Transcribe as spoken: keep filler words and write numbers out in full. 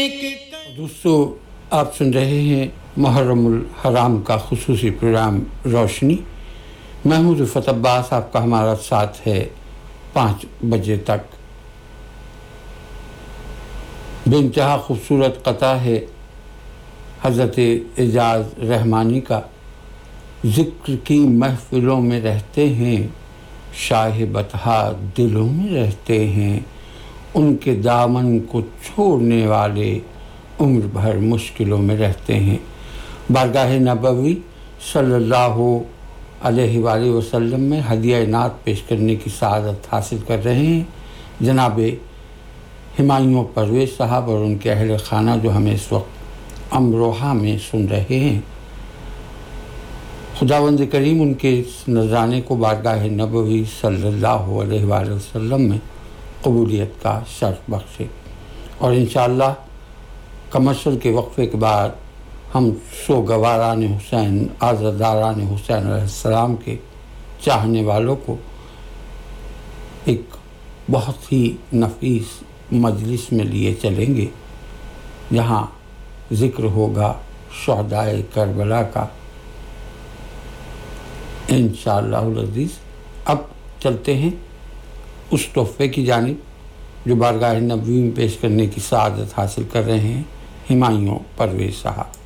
دوستو، آپ سن رہے ہیں محرم الحرام کا خصوصی پروگرام روشنی۔ محمود رفعت عباس آپ کا ہمارا ساتھ ہے پانچ بجے تک۔ بے انتہا خوبصورت قطع ہے حضرت اعجاز رحمانی کا۔ ذکر کی محفلوں میں رہتے ہیں، شاہ بطحا دلوں میں رہتے ہیں، ان کے دامن کو چھوڑنے والے عمر بھر مشکلوں میں رہتے ہیں۔ بارگاہ نبوی صلی اللہ علیہ وآلہ وسلم میں ہدیہ نعت پیش کرنے کی سعادت حاصل کر رہے ہیں جناب ہمایوں پرویز صاحب اور ان کے اہل خانہ، جو ہمیں اس وقت امروہہ میں سن رہے ہیں۔ خداوند کریم ان کے اس نذرانے کو بارگاہ نبوی صلی اللہ علیہ وآلہ وسلم میں قبولیت کا شرف بخشے، اور انشاءاللہ کمرشل کے وقفے کے بعد ہم سوگواران حسین، عزاداران حسین علیہ السلام کے چاہنے والوں کو ایک بہت ہی نفیس مجلس میں لیے چلیں گے، جہاں ذکر ہوگا شہدائے کربلا کا انشاءاللہ العزیز۔ اب چلتے ہیں اس تحفے کی جانب جو بارگاہ نبوی میں پیش کرنے کی سعادت حاصل کر رہے ہیں ہمایوں پرویز صاحب۔